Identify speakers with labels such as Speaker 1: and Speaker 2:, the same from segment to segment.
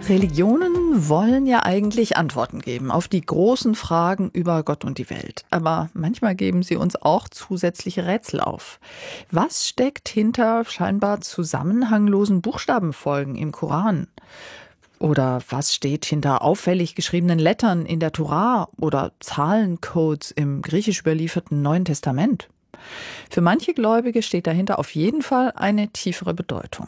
Speaker 1: Religionen wollen ja eigentlich Antworten geben auf die großen Fragen über Gott und die Welt. Aber manchmal geben sie uns auch zusätzliche Rätsel auf. Was steckt hinter scheinbar zusammenhanglosen Buchstabenfolgen im Koran? Oder was steht hinter auffällig geschriebenen Lettern in der Tora oder Zahlencodes im griechisch überlieferten Neuen Testament? Für manche Gläubige steht dahinter auf jeden Fall eine tiefere Bedeutung.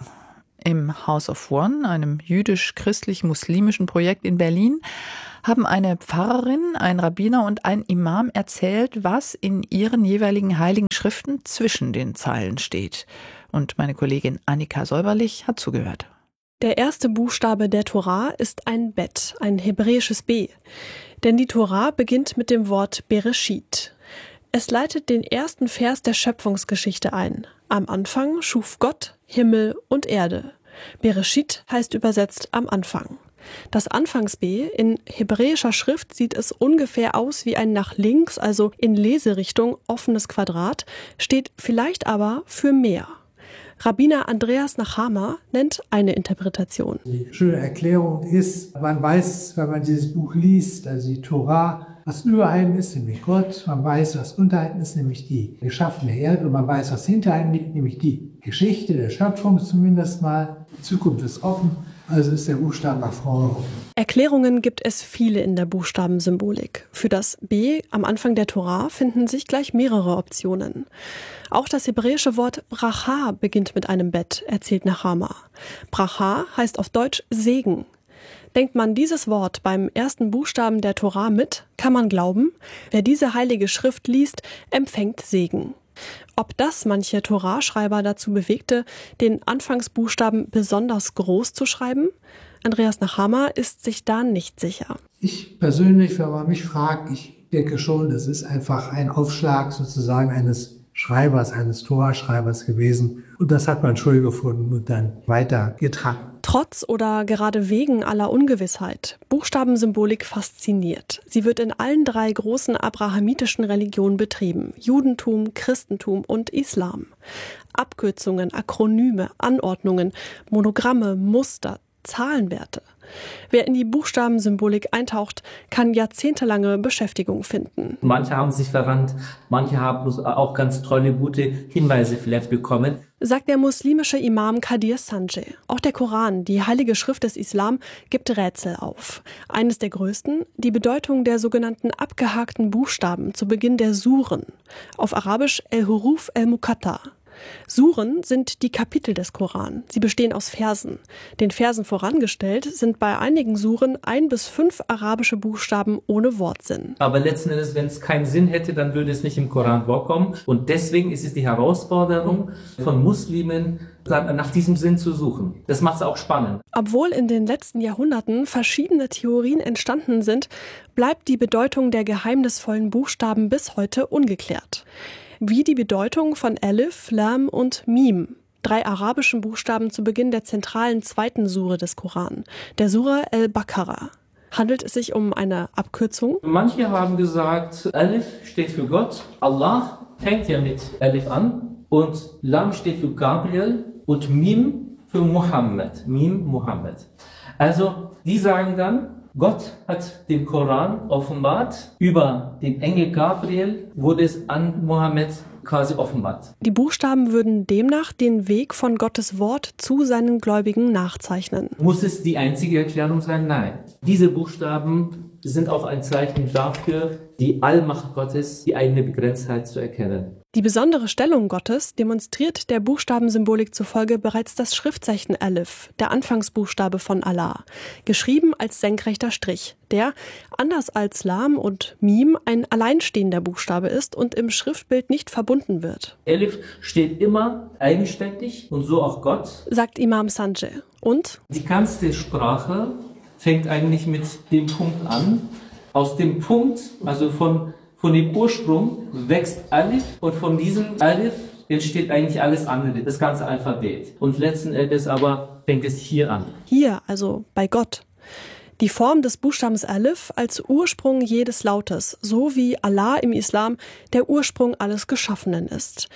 Speaker 1: Im House of One, einem jüdisch-christlich-muslimischen Projekt in Berlin, haben eine Pfarrerin, ein Rabbiner und ein Imam erzählt, was in ihren jeweiligen heiligen Schriften zwischen den Zeilen steht. Und meine Kollegin Annika Säuberlich hat zugehört.
Speaker 2: Der erste Buchstabe der Tora ist ein Bet, ein hebräisches B. Denn die Tora beginnt mit dem Wort Bereshit. Es leitet den ersten Vers der Schöpfungsgeschichte ein. Am Anfang schuf Gott Himmel und Erde. Bereshit heißt übersetzt am Anfang. Das Anfangs-B in hebräischer Schrift sieht es ungefähr aus wie ein nach links, also in Leserichtung offenes Quadrat, steht vielleicht aber für mehr. Rabbiner Andreas Nachama nennt eine Interpretation.
Speaker 3: Die schöne Erklärung ist, man weiß, wenn man dieses Buch liest, also die Tora, was über einem ist, nämlich Gott, man weiß, was unter einem ist, nämlich die geschaffene Erde, und man weiß, was hinter einem liegt, nämlich die Geschichte der Schöpfung zumindest mal. Die Zukunft ist offen, also ist der Buchstabe nach vorne offen.
Speaker 2: Erklärungen gibt es viele in der Buchstabensymbolik. Für das B am Anfang der Tora finden sich gleich mehrere Optionen. Auch das hebräische Wort Bracha beginnt mit einem Bet, erzählt Nachama. Bracha heißt auf Deutsch Segen. Denkt man dieses Wort beim ersten Buchstaben der Tora mit, kann man glauben, wer diese heilige Schrift liest, empfängt Segen. Ob das manche Tora-Schreiber dazu bewegte, den Anfangsbuchstaben besonders groß zu schreiben? Andreas Nachama ist sich da nicht sicher.
Speaker 3: Ich persönlich, wenn man mich fragt, ich denke schon, das ist einfach ein Aufschlag sozusagen eines Schreibers, eines Tora-Schreibers gewesen. Und das hat man schön gefunden und dann weitergetragen.
Speaker 2: Trotz oder gerade wegen aller Ungewissheit, Buchstabensymbolik fasziniert. Sie wird in allen drei großen abrahamitischen Religionen betrieben: Judentum, Christentum und Islam. Abkürzungen, Akronyme, Anordnungen, Monogramme, Muster, Zahlenwerte. Wer in die Buchstabensymbolik eintaucht, kann jahrzehntelange Beschäftigung finden.
Speaker 4: Manche haben sich verrannt, manche haben auch ganz tolle, gute Hinweise vielleicht bekommen,
Speaker 2: sagt der muslimische Imam Kadir Sanjay. Auch der Koran, die heilige Schrift des Islam, gibt Rätsel auf. Eines der größten, die Bedeutung der sogenannten abgehakten Buchstaben zu Beginn der Suren. Auf Arabisch El-Huruf el-Muqatta. Suren sind die Kapitel des Koran. Sie bestehen aus Versen. Den Versen vorangestellt sind bei einigen Suren 1 bis 5 arabische Buchstaben ohne Wortsinn.
Speaker 4: Aber letzten Endes, wenn es keinen Sinn hätte, dann würde es nicht im Koran vorkommen. Und deswegen ist es die Herausforderung von Muslimen, nach diesem Sinn zu suchen. Das macht es auch spannend.
Speaker 2: Obwohl in den letzten Jahrhunderten verschiedene Theorien entstanden sind, bleibt die Bedeutung der geheimnisvollen Buchstaben bis heute ungeklärt. Wie die Bedeutung von Alif, Lam und Mim, 3 arabischen Buchstaben zu Beginn der zentralen zweiten Sure des Koran, der Sure Al-Baqarah. Handelt es sich um eine Abkürzung?
Speaker 4: Manche haben gesagt, Alif steht für Gott, Allah fängt ja mit Alif an, und Lam steht für Gabriel und Mim für Muhammad. Mim, Muhammad. Also, die sagen dann, Gott hat den Koran offenbart. Über den Engel Gabriel wurde es an Mohammed quasi offenbart.
Speaker 2: Die Buchstaben würden demnach den Weg von Gottes Wort zu seinen Gläubigen nachzeichnen.
Speaker 4: Muss es die einzige Erklärung sein? Nein. Diese Buchstaben sind auch ein Zeichen dafür, die Allmacht Gottes, die eigene Begrenztheit zu erkennen.
Speaker 2: Die besondere Stellung Gottes demonstriert der Buchstabensymbolik zufolge bereits das Schriftzeichen Alif, der Anfangsbuchstabe von Allah, geschrieben als senkrechter Strich, der, anders als Lam und Mim, ein alleinstehender Buchstabe ist und im Schriftbild nicht verbunden wird.
Speaker 4: Alif steht immer eigenständig und so auch Gott, sagt
Speaker 2: Imam Sanjay. Und?
Speaker 4: Die ganze Sprache fängt eigentlich mit dem Punkt an. Aus dem Punkt, also von dem Ursprung, wächst Alif, und von diesem Alif entsteht eigentlich alles andere, das ganze Alphabet. Und letzten Endes aber fängt es hier an.
Speaker 2: Hier, also bei Gott. Die Form des Buchstabens Alif als Ursprung jedes Lautes, so wie Allah im Islam der Ursprung alles Geschaffenen ist.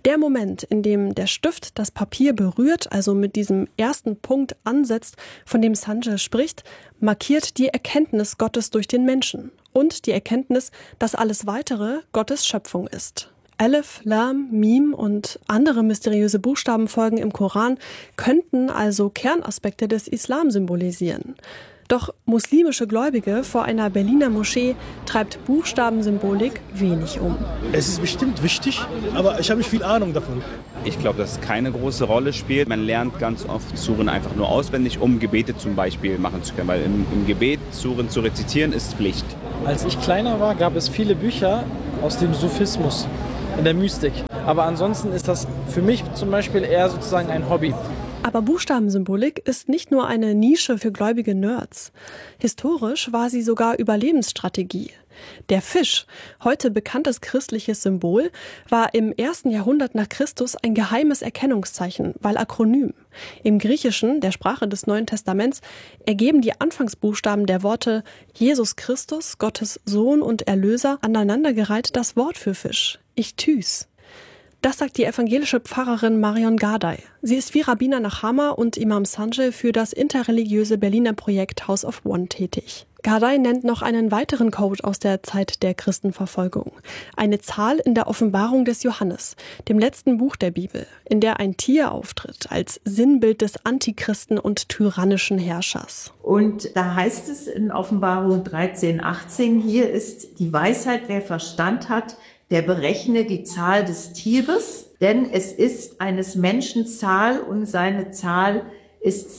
Speaker 2: Der Moment, in dem der Stift das Papier berührt, also mit diesem ersten Punkt ansetzt, von dem Sanjay spricht, markiert die Erkenntnis Gottes durch den Menschen und die Erkenntnis, dass alles Weitere Gottes Schöpfung ist. Alif, Lam, Mim und andere mysteriöse Buchstabenfolgen im Koran könnten also Kernaspekte des Islam symbolisieren. Doch muslimische Gläubige vor einer Berliner Moschee treibt Buchstabensymbolik wenig um.
Speaker 5: Es ist bestimmt wichtig, aber ich habe nicht viel Ahnung davon.
Speaker 6: Ich glaube, dass es keine große Rolle spielt. Man lernt ganz oft Suren einfach nur auswendig, um Gebete zum Beispiel machen zu können. Weil im Gebet Suren zu rezitieren ist Pflicht.
Speaker 7: Als ich kleiner war, gab es viele Bücher aus dem Sufismus, in der Mystik. Aber ansonsten ist das für mich zum Beispiel eher sozusagen ein Hobby.
Speaker 2: Aber Buchstabensymbolik ist nicht nur eine Nische für gläubige Nerds. Historisch war sie sogar Überlebensstrategie. Der Fisch, heute bekanntes christliches Symbol, war im 1. Jahrhundert nach Christus ein geheimes Erkennungszeichen, weil Akronym. Im Griechischen, der Sprache des Neuen Testaments, ergeben die Anfangsbuchstaben der Worte Jesus Christus, Gottes Sohn und Erlöser, aneinandergereiht das Wort für Fisch, Ichthys. Das sagt die evangelische Pfarrerin Marion Gardai. Sie ist wie Rabbiner Nachama und Imam Sanjay für das interreligiöse Berliner Projekt House of One tätig. Gardai nennt noch einen weiteren Code aus der Zeit der Christenverfolgung. Eine Zahl in der Offenbarung des Johannes, dem letzten Buch der Bibel, in der ein Tier auftritt als Sinnbild des Antichristen und tyrannischen Herrschers.
Speaker 8: Und da heißt es in Offenbarung 13,18, hier ist die Weisheit, wer Verstand hat, der berechne die Zahl des Tieres, denn es ist eines Menschen Zahl und seine Zahl ist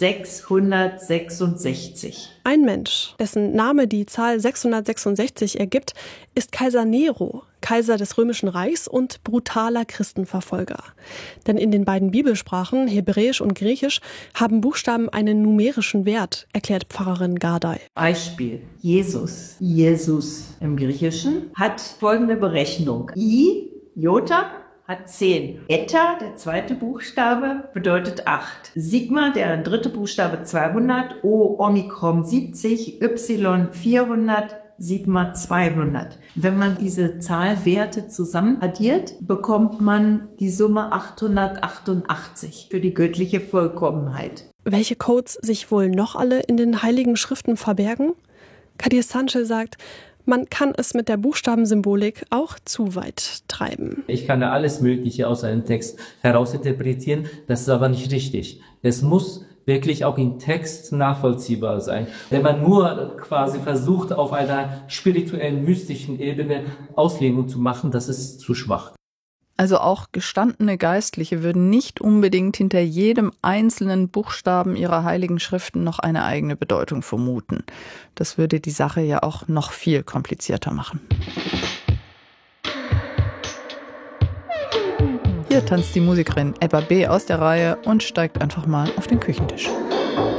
Speaker 8: 666.
Speaker 2: Ein Mensch, dessen Name die Zahl 666 ergibt, ist Kaiser Nero, Kaiser des Römischen Reichs und brutaler Christenverfolger. Denn in den beiden Bibelsprachen, Hebräisch und Griechisch, haben Buchstaben einen numerischen Wert, erklärt Pfarrerin Gardai.
Speaker 8: Beispiel: Jesus im Griechischen hat folgende Berechnung. I, Jota, hat 10. Eta, der zweite Buchstabe, bedeutet 8. Sigma, der dritte Buchstabe, 200. O, Omikron 70. Y 400. Sigma 200. Wenn man diese Zahlwerte zusammen addiert, bekommt man die Summe 888 für die göttliche Vollkommenheit.
Speaker 2: Welche Codes sich wohl noch alle in den Heiligen Schriften verbergen? Kadir Sanjay sagt, man kann es mit der Buchstabensymbolik auch zu weit treiben.
Speaker 4: Ich kann da alles Mögliche aus einem Text herausinterpretieren, das ist aber nicht richtig. Es muss wirklich auch im Text nachvollziehbar sein. Wenn man nur quasi versucht, auf einer spirituellen, mystischen Ebene Auslegung zu machen, das ist zu schwach.
Speaker 1: Also auch gestandene Geistliche würden nicht unbedingt hinter jedem einzelnen Buchstaben ihrer heiligen Schriften noch eine eigene Bedeutung vermuten. Das würde die Sache ja auch noch viel komplizierter machen. Hier tanzt die Musikerin Ebba B. aus der Reihe und steigt einfach mal auf den Küchentisch.